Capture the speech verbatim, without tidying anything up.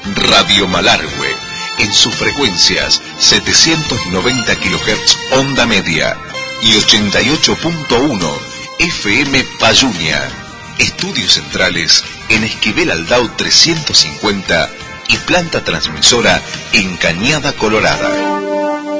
Radio Malargüe, en sus frecuencias setecientos noventa kilohertz onda media y ochenta y ocho punto uno F M Payunia. Estudios centrales en Esquivel Aldao trescientos cincuenta y planta transmisora en Cañada Colorada.